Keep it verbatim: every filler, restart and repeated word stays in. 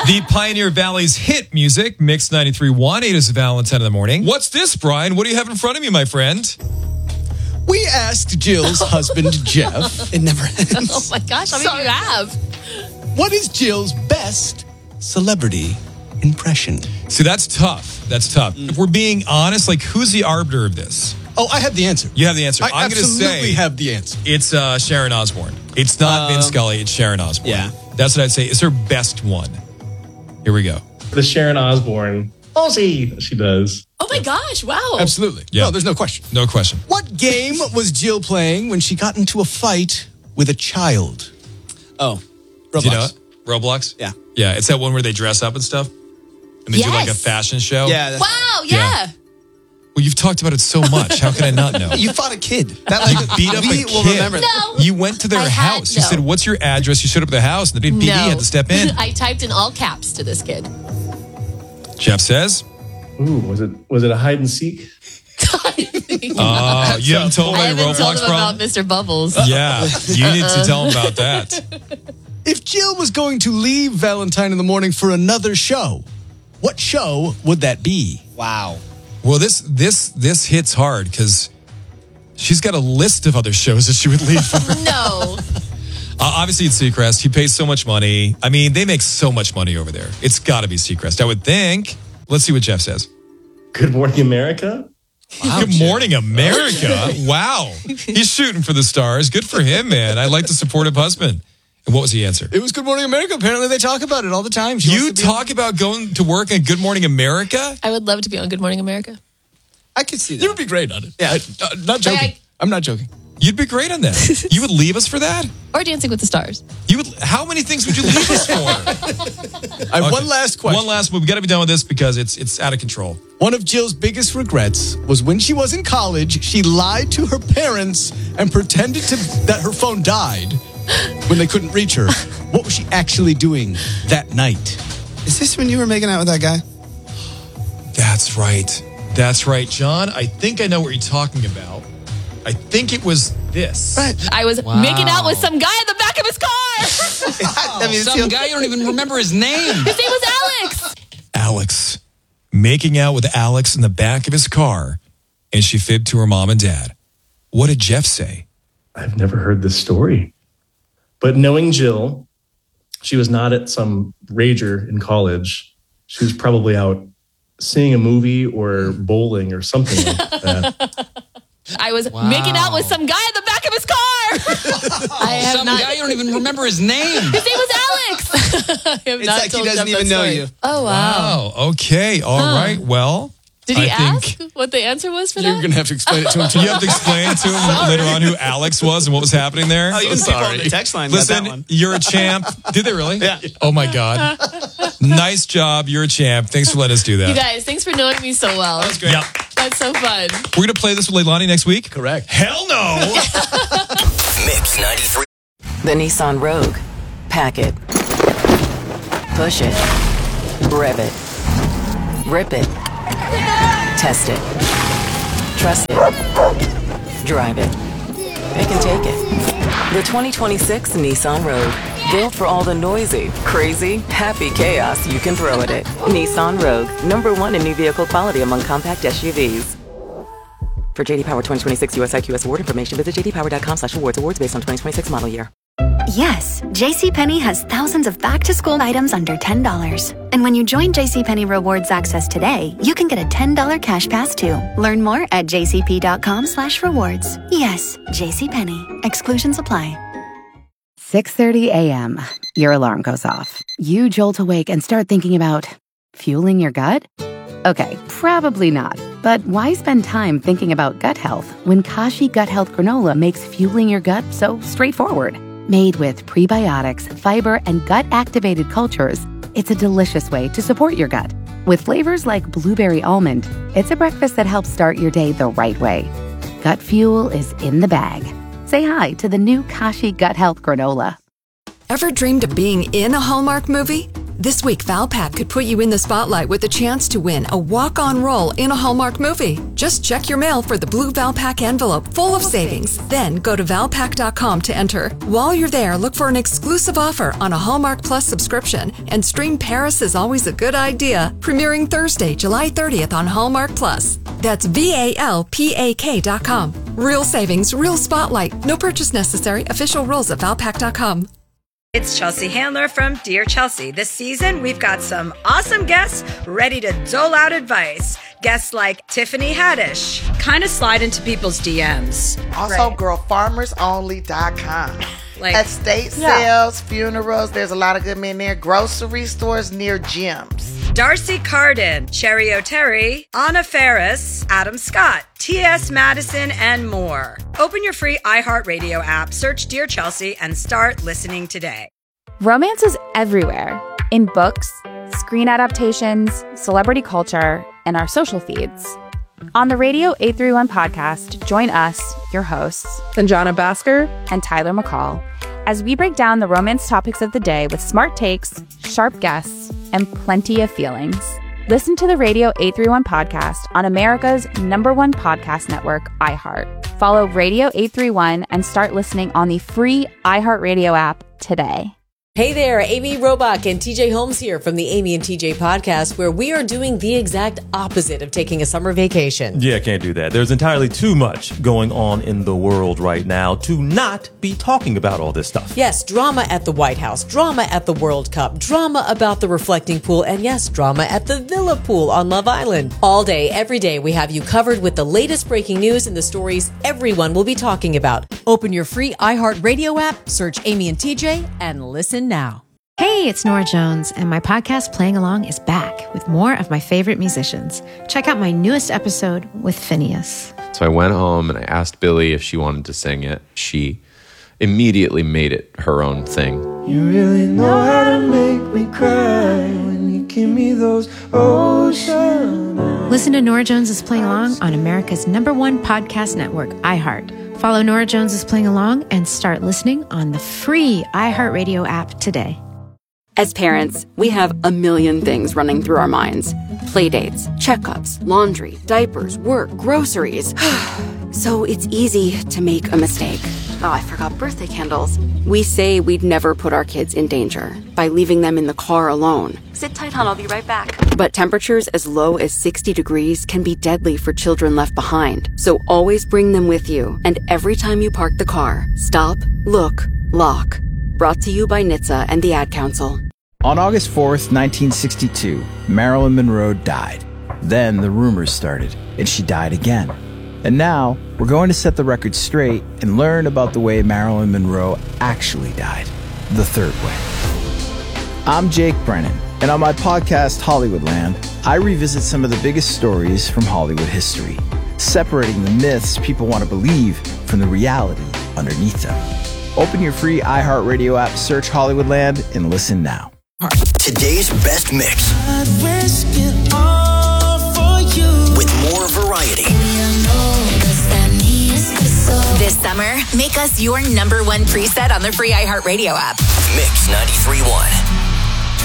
The Pioneer Valley's hit music, Mix ninety-three point one, eight is Valentine in the morning. What's this, Brian? What do you have in front of me, my friend? We asked Jill's husband, Jeff. It never ends. Oh my gosh, how many do you have? What is Jill's best celebrity impression? See, that's tough. That's tough. Mm. If we're being honest, like, who's the arbiter of this? Oh, I have the answer. You have the answer. I I'm going to absolutely say have the answer. It's uh, Sharon Osbourne. It's not um, Vince Scully. It's Sharon Osbourne. Yeah. That's what I'd say. It's her best one. Here we go. The Sharon Osbourne. Oh, see, she does. Oh my gosh, wow. Absolutely. Yeah. No, there's no question. No question. What game was Jill playing when she got into a fight with a child? Oh, Roblox. Do you know it? Roblox? Yeah. Yeah, it's that one where they dress up and stuff. And they yes. do like a fashion show. Yeah. Wow, yeah. yeah. Well, you've talked about it so much. How could I not know? You fought a kid. That like, you beat up we a will kid. remember that. No. You went to their I house. had, You no. said, what's your address? You showed up at the house, and the P D No. had to step in. I typed in all caps to this kid. Jeff says, Ooh, was it was it a hide and seek? uh, you haven't told I me haven't told Roblox him problem? about Mister Bubbles. Yeah, you need to tell him about that. If Jill was going to leave Valentine in the morning for another show, what show would that be? Wow. Well, this this this hits hard because she's got a list of other shows that she would leave for. No. Uh, obviously, it's Seacrest. He pays so much money. I mean, they make so much money over there. It's got to be Seacrest, I would think. Let's see what Jeff says. Good Morning America? Wow, Good Morning America. Wow. He's shooting for the stars. Good for him, man. I like the supportive husband. And what was the answer? It was Good Morning America. Apparently, they talk about it all the time. She You to talk about going to work at Good Morning America? I would love to be on Good Morning America. I could see that. You would be great on it. Yeah. I, uh, not joking. I- I'm not joking. You'd be great on that. You would leave us for that? Or Dancing with the Stars. You would. How many things would you leave us for? I have Okay. one last question. One last one. We got to be done with this because it's it's out of control. One of Jill's biggest regrets was when she was in college, she lied to her parents and pretended to that her phone died when they couldn't reach her. What was she actually doing that night? Is this when you were making out with that guy? That's right. That's right, John. I think I know what you're talking about. I think it was this. Right. I was Wow. making out with some guy in the back of his car. I mean, Some guy you don't even remember his name. His name was Alex. Alex. Making out with Alex in the back of his car, and she fibbed to her mom and dad. What did Jeff say? I've never heard this story. But knowing Jill, she was not at some rager in college. She was probably out seeing a movie or bowling or something like that. I was Wow. making out with some guy in the back of his car. I have Some not. guy you don't even remember his name. His name was Alex. I have It's not like he told doesn't Jeff that even know story. you. Oh wow. Wow. Okay. All Huh. right. Well, Did he I ask think what the answer was for You're that? going to have to explain it to him. you have to explain to him later on who Alex was and what was happening there. Oh, even people on the text line got that Listen, one. you're a champ. Did they really? Yeah. Oh my God. Nice job. You're a champ. Thanks for letting us do that. You guys, thanks for knowing me so well. That's great. Yep. That's so fun. We're going to play this with Leilani next week? Correct. Hell no. Mix ninety-three. The Nissan Rogue. Pack it. Push it. Rev it. Rip it. Test it. Trust it. Drive it. Pick and take it. The twenty twenty-six Nissan Rogue. Built for all the noisy, crazy, happy chaos you can throw at it. Nissan Rogue. Number one in new vehicle quality among compact S U Vs. For J D Power twenty twenty-six U S I Q S award information, visit j d power dot com slash awards. Awards based on twenty twenty-six model year. Yes, JCPenney has thousands of back-to-school items under ten dollars. And when you join JCPenney Rewards Access today, you can get a ten dollars cash pass too. Learn more at j c p dot com slash rewards. Yes, JCPenney. Exclusions apply. six thirty a.m. Your alarm goes off. You jolt awake and start thinking about fueling your gut? Okay, probably not. But why spend time thinking about gut health when Kashi Gut Health Granola makes fueling your gut so straightforward? Made with prebiotics, fiber, and gut-activated cultures, it's a delicious way to support your gut. With flavors like blueberry almond, it's a breakfast that helps start your day the right way. Gut fuel is in the bag. Say hi to the new Kashi Gut Health Granola. Ever dreamed of being in a Hallmark movie? This week, Valpak could put you in the spotlight with a chance to win a walk-on role in a Hallmark movie. Just check your mail for the blue Valpak envelope full of savings. Then go to valpak dot com to enter. While you're there, look for an exclusive offer on a Hallmark Plus subscription and stream Paris is Always a Good Idea, premiering Thursday, July thirtieth on Hallmark Plus. That's V A L P A K dot com. Real savings, real spotlight. No purchase necessary. Official rules at valpak dot com. It's Chelsea Handler from Dear Chelsea. This season, we've got some awesome guests ready to dole out advice. Guests like Tiffany Haddish, kind of slide into people's D Ms. Also, girl farmers only dot com. Like, estate yeah. sales, funerals, there's a lot of good men there. Grocery stores near gyms. Darcy Carden, Cherry O'Terry, Anna Ferris, Adam Scott, T S Madison, and more. Open your free iHeartRadio app, search Dear Chelsea, and start listening today. Romance is everywhere. In books, screen adaptations, celebrity culture, and our social feeds. On the Radio eight thirty-one podcast, join us, your hosts, Sanjana Bhaskar and Tyler McCall, as we break down the romance topics of the day with smart takes, sharp guests, and plenty of feelings. Listen to the Radio eight thirty-one podcast on America's number one podcast network, iHeart. Follow Radio eight thirty-one and start listening on the free iHeartRadio app today. Hey there, Amy Robach and T J Holmes here from the Amy and T J podcast, where we are doing the exact opposite of taking a summer vacation. Yeah, can't do that. There's entirely too much going on in the world right now to not be talking about all this stuff. Yes, drama at the White House, drama at the World Cup, drama about the reflecting pool, and yes, drama at the Villa Pool on Love Island. All day, every day, we have you covered with the latest breaking news and the stories everyone will be talking about. Open your free iHeartRadio app, search Amy and T J, and listen now. Hey, it's Nora Jones, and my podcast Playing Along is back with more of my favorite musicians. Check out my newest episode with Phineas. So I went home and I asked Billy if she wanted to sing it. She immediately made it her own thing. You really know how to make me cry when you give me those ocean eyes. Listen to Nora Jones is Playing Along on America's number one podcast network, iHeart. Follow Nora Jones is Playing Along and start listening on the free iHeartRadio app today. As parents, we have a million things running through our minds. Playdates, checkups, laundry, diapers, work, groceries. So it's easy to make a mistake. Oh, I forgot birthday candles. We say we'd never put our kids in danger by leaving them in the car alone. Sit tight, hon, I'll be right back. But temperatures as low as sixty degrees can be deadly for children left behind. So always bring them with you. And every time you park the car, stop, look, lock. Brought to you by N H T S A and the Ad Council. On August fourth, nineteen sixty-two, Marilyn Monroe died. Then the rumors started, and she died again. And now, we're going to set the record straight and learn about the way Marilyn Monroe actually died, the third way. I'm Jake Brennan, and on my podcast, Hollywoodland, I revisit some of the biggest stories from Hollywood history, separating the myths people want to believe from the reality underneath them. Open your free iHeartRadio app, search Hollywoodland, and listen now. Today's best mix. I'd risk it all for you. With more variety. This summer, make us your number one preset on the free iHeartRadio app. Mix ninety-three point one.